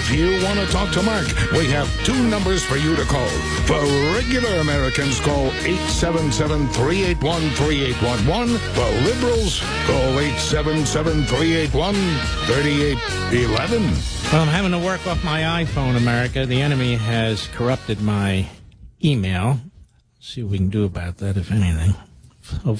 If you want to talk to Mark, we have two numbers for you to call. For regular Americans, call 877-381-3811. For liberals, call 877-381-3811. Well, I'm having to work off my iPhone, America. The enemy has corrupted my email. See what we can do about that, if anything.